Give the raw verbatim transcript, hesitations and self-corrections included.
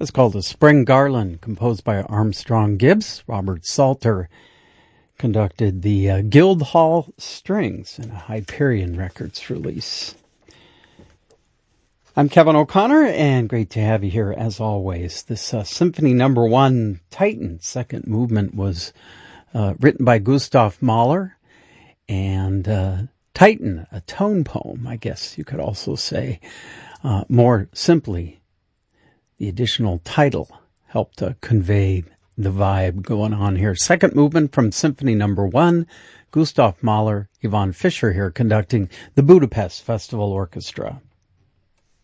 It's called A Spring Garland, composed by Armstrong Gibbs. Robert Salter conducted the uh, Guildhall Strings in a Hyperion Records release. I'm Kevin O'Connor, and great to have you here as always. This uh, Symphony Number One, Titan, second movement, was uh, written by Gustav Mahler, and uh, Titan, a tone poem, I guess you could also say. Uh, more simply, the additional title helped to convey the vibe going on here. Second movement from Symphony Number One, Gustav Mahler, Yvonne Fischer here conducting the Budapest Festival Orchestra.